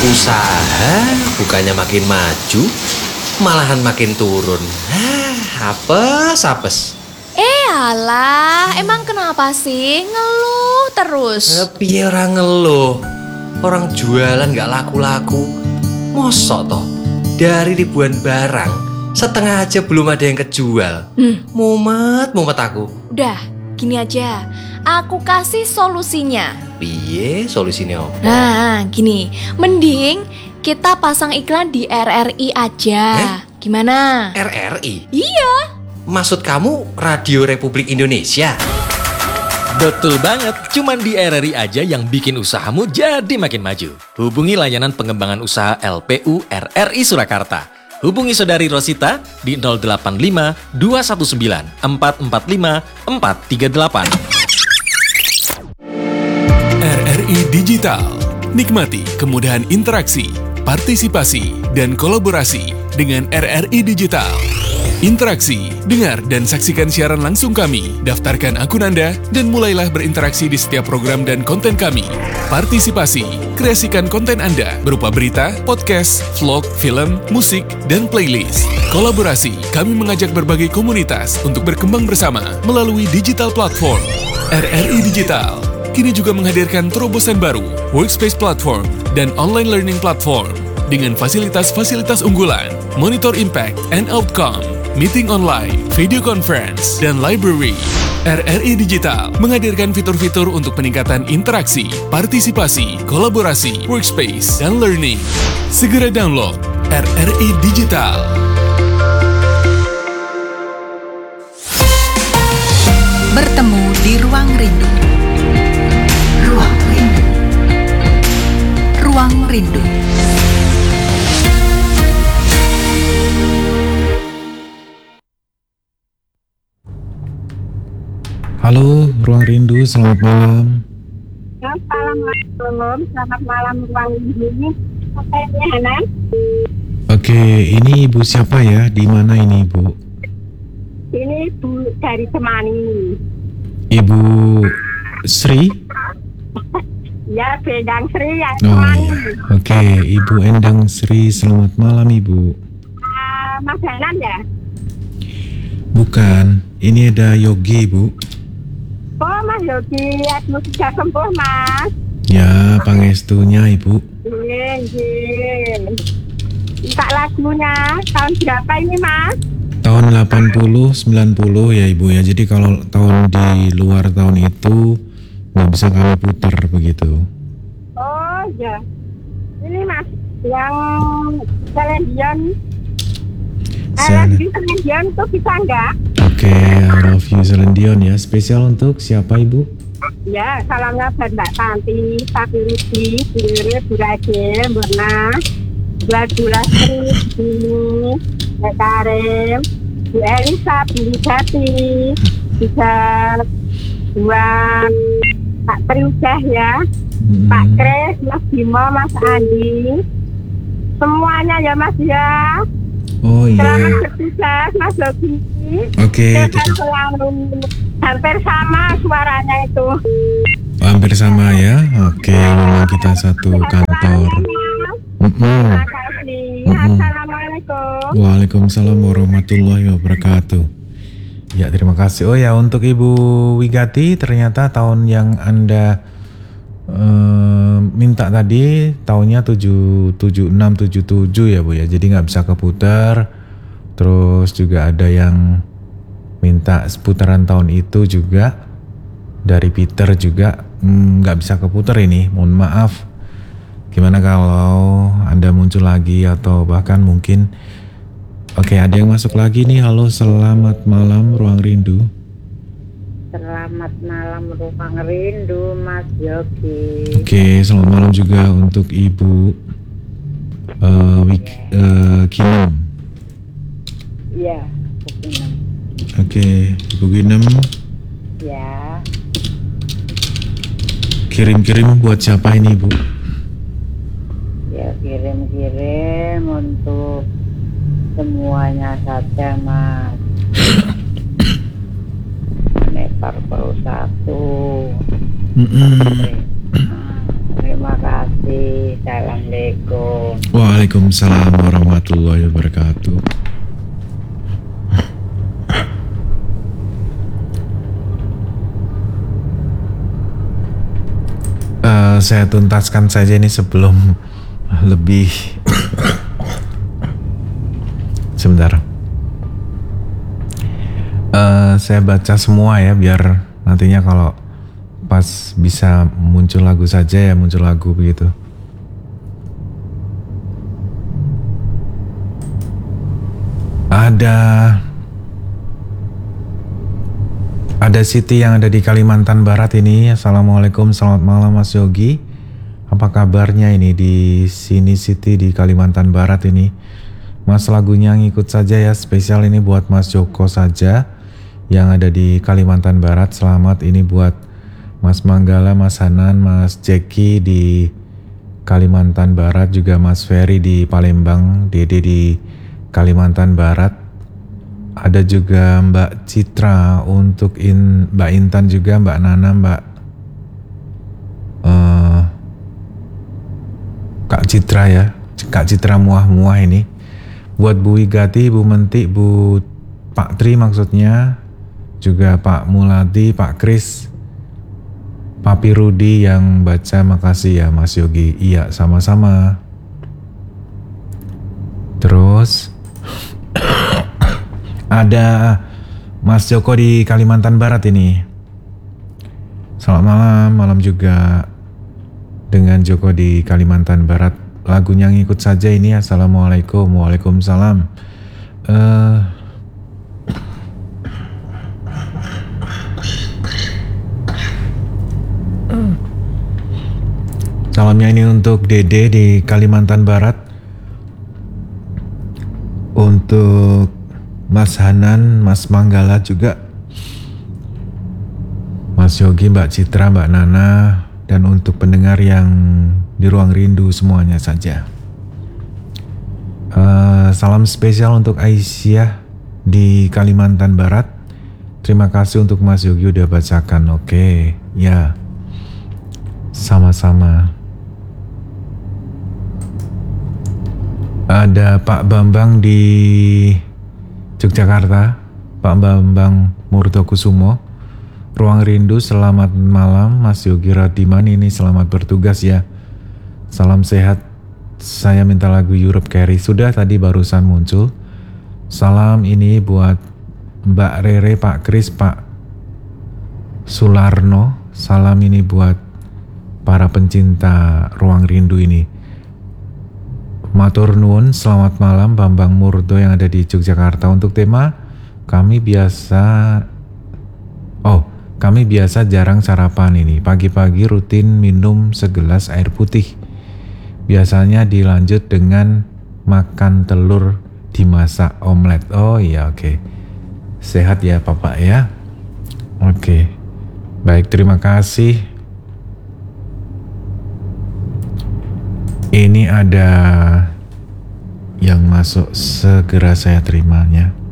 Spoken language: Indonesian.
Usaha bukannya makin maju, malahan makin turun. Apes. Alah, emang kenapa sih ngeluh terus? Piye orang ngeluh? Orang jualan gak laku-laku. Mosok toh, dari ribuan barang, setengah aja belum ada yang kejual. Mumet aku. Udah, gini aja. Aku kasih solusinya. Piye solusinya? Nah, gini. Mending kita pasang iklan di RRI aja. Gimana? RRI? Iya. Maksud kamu Radio Republik Indonesia? Betul banget, cuman di RRI aja yang bikin usahamu jadi makin maju. Hubungi layanan pengembangan usaha LPU RRI Surakarta. Hubungi Saudari Rosita di 085 219 445 438. RRI Digital. Nikmati kemudahan interaksi, partisipasi, dan kolaborasi dengan RRI Digital. Interaksi, dengar dan saksikan siaran langsung kami, daftarkan akun Anda, dan mulailah berinteraksi di setiap program dan konten kami. Partisipasi, kreasikan konten Anda berupa berita, podcast, vlog, film, musik, dan playlist. Kolaborasi, kami mengajak berbagai komunitas untuk berkembang bersama melalui digital platform. RRI Digital kini juga menghadirkan terobosan baru, workspace platform, dan online learning platform dengan fasilitas-fasilitas unggulan, monitor impact and outcome, meeting online, video conference, dan library. RRI Digital menghadirkan fitur-fitur untuk peningkatan interaksi, partisipasi, kolaborasi, workspace, dan learning. Segera download RRI Digital. Bertemu di Ruang Rindu. Ruang Rindu. Ruang Rindu. Halo, Ruang Rindu, selamat malam. Selamat malam Ruang Rindu. Apa ini, Hanan? Oke, ini Ibu siapa ya? Di mana ini, Ibu? Ini Bu dari Semani. Ibu Sri? Ya, Bendang Sri ya, Oh Semani. iya. Oke, Ibu Endang Sri, selamat malam, Ibu. Mas Hanan ya? Bukan, ini ada Yogi, Ibu. Oh, Mas Yogi, aku sudah sembuh, Mas. Ya, pangestunya, Ibu. Iya. Minta lagunya, tahun berapa ini, Mas? Tahun 80, 90 ya, Ibu ya. Jadi kalau tahun di luar tahun itu nggak bisa kami putar begitu. Oh, iya. Ini, Mas, yang Celendion. Celendion itu bisa enggak? Oke, I love you Celendion ya. Spesial untuk siapa, Ibu? Ya, salamnya buat Mbak Tanti, Tapi Rudi, Bire, Burage, Murna, Gula Sri, Bini, Mbak Karim, Bu Elisa, Bu Jati, bisa buat Pak Triudah ya, Pak Kres, Mas Bimo, Mas Andi, semuanya ya Mas ya. Oh iya. Selamat bertugas Mas Yogi. Oke. Selalu hampir sama suaranya itu. Hampir sama ya. Oke, memang kita satu kantor. Terima kasih. Assalamualaikum. Waalaikumsalam warahmatullahi wabarakatuh. Ya, terima kasih. Oh ya, untuk Ibu Wigati, ternyata tahun yang Anda minta tadi tahunnya 7677 ya Bu ya. Jadi nggak bisa keputar. Terus juga ada yang minta seputaran tahun itu juga dari Peter juga nggak bisa keputar ini. Mohon maaf. Gimana kalau Anda muncul lagi atau bahkan mungkin oke, ada yang masuk lagi nih. Halo, selamat malam Ruang Rindu. Selamat malam Ruang Rindu Mas Yogi. Oke, selamat malam juga untuk Ibu Kinem. Iya, Kinem. Oke, Ibu Kinem. Ya. Kirim-kirim buat siapa ini, Bu? Ya, kirim-kirim untuk semuanya saja, Mas. Nepar Pro 1. Terima kasih. Assalamualaikum. Waalaikumsalam warahmatullahi wabarakatuh. Saya tuntaskan saja ini sebelum lebih. Sebentar. Saya baca semua ya, biar nantinya kalau pas bisa muncul lagu saja ya, muncul lagu begitu. Ada Siti yang ada di Kalimantan Barat ini. Assalamualaikum, selamat malam Mas Yogi. Apa kabarnya ini di sini Siti di Kalimantan Barat ini? Mas, lagunya ngikut saja ya, spesial ini buat Mas Joko saja yang ada di Kalimantan Barat. Selamat ini buat Mas Manggala, Mas Hanan, Mas Jeki di Kalimantan Barat, juga Mas Ferry di Palembang, Dede di Kalimantan Barat. Ada juga Mbak Citra untuk Mbak Intan juga, Mbak Nana, Kak Citra ya, Kak Citra muah-muah ini. Buat Bu Wigati, Bu Menti, Pak Tri maksudnya, juga Pak Muladi, Pak Kris, Papi Rudi yang baca, makasih ya Mas Yogi. Iya, sama-sama. Terus ada Mas Joko di Kalimantan Barat ini. Selamat malam juga dengan Joko di Kalimantan Barat. Lagunya ngikut saja ini. Assalamualaikum. Waalaikumsalam. Salamnya ini untuk Dede di Kalimantan Barat, untuk Mas Hanan, Mas Manggala juga, Mas Yogi, Mbak Citra, Mbak Nana, dan untuk pendengar yang di Ruang Rindu semuanya saja. Salam spesial untuk Aisyah di Kalimantan Barat. Terima kasih untuk Mas Yogi udah bacakan. Oke, ya, sama-sama. Ada Pak Bambang di Yogyakarta, Pak Bambang Murtokusumo. Ruang Rindu, selamat malam Mas Yogi Radiman, ini selamat bertugas ya. Salam sehat, saya minta lagu Europe Carry, sudah tadi barusan muncul. Salam ini buat Mbak Rere, Pak Kris, Pak Sularno. Salam ini buat para pencinta Ruang Rindu ini. Matur nuwun, selamat malam Bambang Murdo yang ada di Yogyakarta. Untuk tema kami biasa jarang sarapan ini. Pagi-pagi rutin minum segelas air putih. Biasanya dilanjut dengan makan telur dimasak omelet. Oh iya, oke. Sehat ya Bapak ya. Oke. Baik, terima kasih. Ini ada yang masuk, segera saya terimanya.